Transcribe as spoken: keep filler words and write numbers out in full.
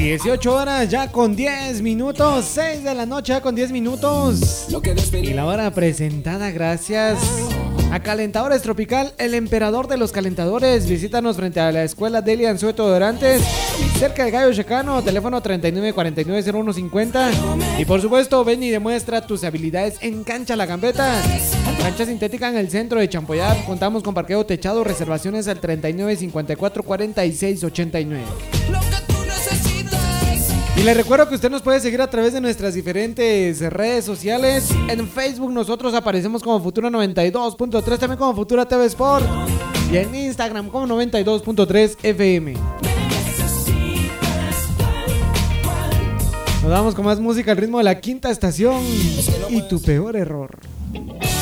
dieciocho horas ya con diez minutos, seis de la noche ya con diez minutos. Y la hora presentada gracias a Calentadores Tropical, el emperador de los calentadores. Visítanos frente a la escuela Delia Anzueto Dorantes, cerca del Gallo Checano, teléfono treinta y nueve cuarenta y nueve cero uno cincuenta. Y por supuesto, ven y demuestra tus habilidades en Cancha La Gambeta, cancha sintética en el centro de Champollar. Contamos con parqueo techado, reservaciones al treinta y nueve cincuenta y cuatro cuarenta y seis ochenta y nueve. Y les recuerdo que usted nos puede seguir a través de nuestras diferentes redes sociales. En Facebook nosotros aparecemos como Futura noventa y dos punto tres, también como Futura T V Sport, y en Instagram como noventa y dos punto tres F M. Nos vamos con más música al ritmo de la quinta estación y tu peor error.